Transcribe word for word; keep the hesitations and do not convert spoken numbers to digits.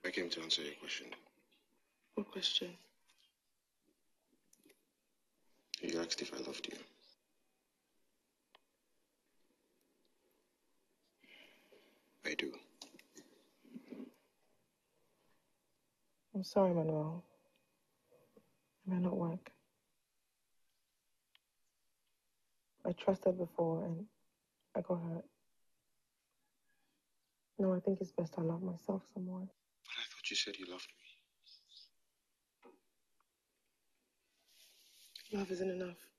I came to answer your question. What question? You asked if I loved you. I do. I'm sorry, Manuel. It may not work. I trusted before and I got hurt. No, I think it's best I love myself some more. But I thought you said you loved me. Love isn't enough.